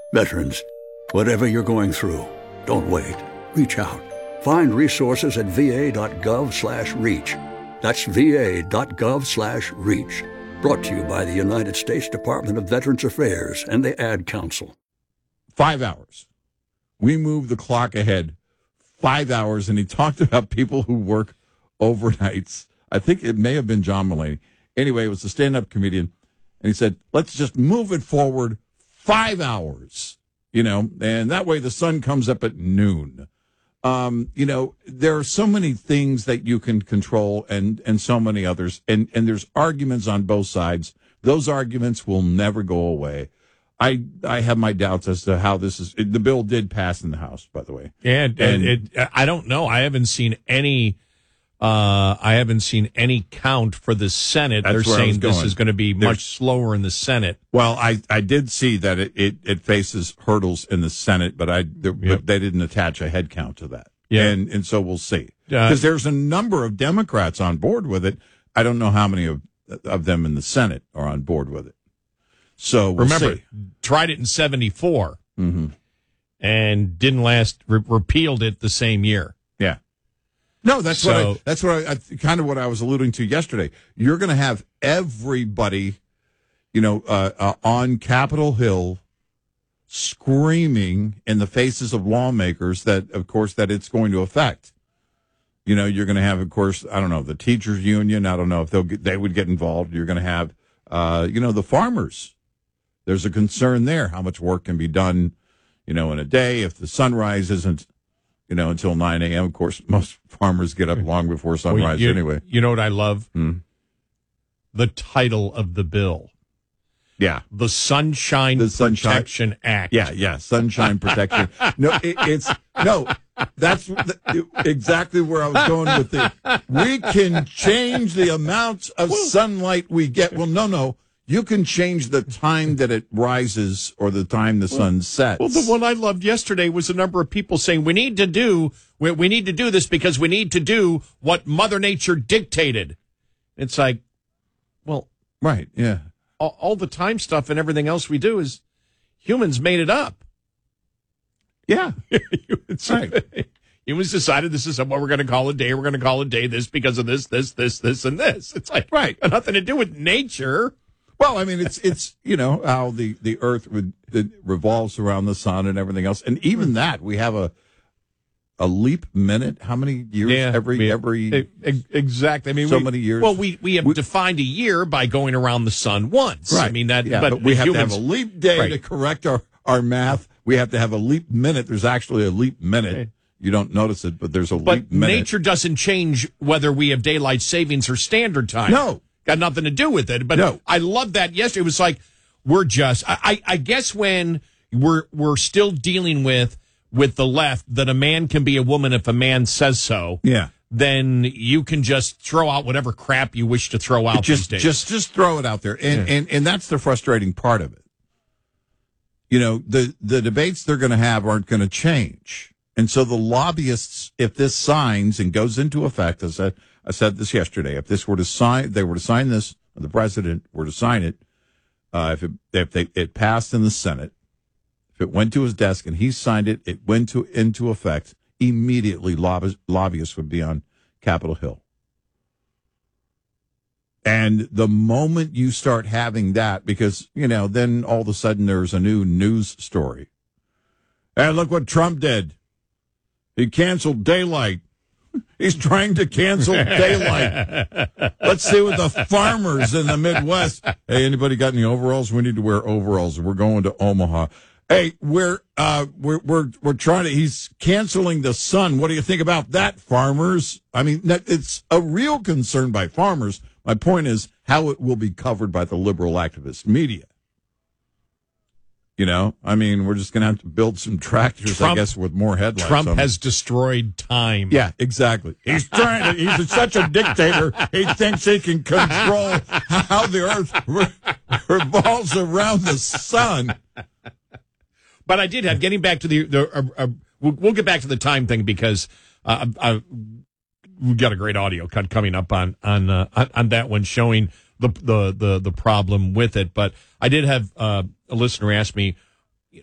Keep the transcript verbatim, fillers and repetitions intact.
Veterans, whatever you're going through, don't wait. Reach out. Find resources at va.gov slash reach. That's va.gov slash reach. Brought to you by the United States Department of Veterans Affairs and the Ad Council. Five hours. We moved the clock ahead five hours, and he talked about people who work overnights. I think it may have been John Mulaney. Anyway, it was a stand-up comedian, and he said, let's just move it forward five hours, you know, and that way the sun comes up at noon. Um, you know, there are so many things that you can control and, and so many others, and, and there's arguments on both sides. Those arguments will never go away. I I have my doubts as to how this is. The bill did pass in the House, by the way. And, and it, I don't know. I haven't seen any. Uh, I haven't seen any count for the Senate. They're saying this is going to be much slower in the Senate. Well, I, I did see that it, it, it faces hurdles in the Senate, but I there, yep. but they didn't attach a head count to that. Yeah, and and so we'll see because uh, there's a number of Democrats on board with it. I don't know how many of of them in the Senate are on board with it. So we'll remember, see. Tried it in seventy-four mm-hmm. and didn't last. Re- repealed it the same year. Yeah. No, that's so, what I, that's what I, I kind of what I was alluding to yesterday. You're going to have everybody, you know, uh, uh, on Capitol Hill screaming in the faces of lawmakers that, of course, that it's going to affect. You know, you're going to have, of course, I don't know, the teachers union. I don't know if they'll get, they would get involved. You're going to have, uh, you know, the farmers. There's a concern there. How much work can be done, you know, in a day if the sunrise isn't, you know, until nine a.m. Of course, most farmers get up long before sunrise well, you, anyway. You know what I love? Hmm. The title of the bill. Yeah. The Sunshine the Protection Sunshine, Act. Yeah, yeah, Sunshine Protection. No, it, it's, no, that's the, exactly where I was going with it. We can change the amounts of sunlight we get. Well, no, no. You can change the time that it rises or the time the sun sets. Well, the one I loved yesterday was a number of people saying we need to do we, we need to do this because we need to do what Mother Nature dictated. It's like, well, right, yeah. All, all the time stuff and everything else we do is humans made it up. Yeah, humans, right. Humans decided this is what we're going to call a day. We're going to call a day this because of this, this, this, this, and this. It's like right, nothing to do with nature. Well, I mean, it's, it's you know, how the, the earth would, it revolves around the sun and everything else. And even that, we have a a leap minute. How many years yeah, every, we, every. Exactly. I mean, so we, many years. Well, we, we have we, defined a year by going around the sun once. Right. I mean, that, yeah, but, but we have humans, to have a leap day right. to correct our, our math. We have to have a leap minute. There's actually a leap minute. Okay. You don't notice it, but there's a but leap minute. Nature doesn't change whether we have daylight savings or standard time. No. Got nothing to do with it. But no. I love that yesterday. It was like, we're just, I, I, I guess when we're, we're still dealing with, with the left, that a man can be a woman if a man says so. Yeah. Then you can just throw out whatever crap you wish to throw out just, these days. Just, just throw it out there. And, yeah. and, and that's the frustrating part of it. You know, the, the debates they're going to have aren't going to change. And so the lobbyists, if this signs and goes into effect, as I, I said this yesterday, if this were to sign, they were to sign this, the president were to sign it, uh, if it, if they, it passed in the Senate, if it went to his desk and he signed it, it went to, into effect, immediately lobby, lobbyists would be on Capitol Hill. And the moment you start having that, because, you know, then all of a sudden there's a new news story. Hey, look what Trump did. He canceled daylight. He's trying to cancel daylight. Let's see what the farmers in the Midwest. Hey, anybody got any overalls? We need to wear overalls. We're going to Omaha. Hey, we're uh we're we're we're trying to. He's canceling the sun. What do you think about that, farmers? I mean, it's a real concern by farmers. My point is how it will be covered by the liberal activist media. You know, I mean, we're just going to have to build some tractors, Trump, I guess, with more headlights. Trump on has them. destroyed time. Yeah, exactly. He's trying to, he's such a dictator, he thinks he can control how the earth re- revolves around the sun. But I did have, getting back to the, the uh, uh, we'll, we'll get back to the time thing because uh, uh, we've got a great audio cut coming up on, on, uh, on, on that one showing the, the, the, the problem with it. But I did have uh, a listener ask me,